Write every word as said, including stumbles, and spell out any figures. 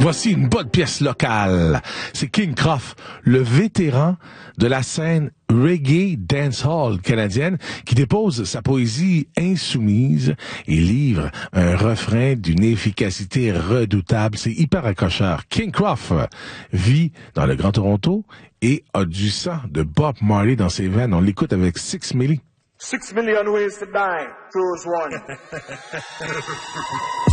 Voici une bonne pièce locale. C'est King Croft, le vétéran de la scène reggae dancehall canadienne, qui dépose sa poésie insoumise et livre un refrain d'une efficacité redoutable. C'est hyper accrocheur. King Croft vit dans le Grand Toronto et a du sang de Bob Marley dans ses veines. On l'écoute avec Six Milli. Six million ways to die. Choose one.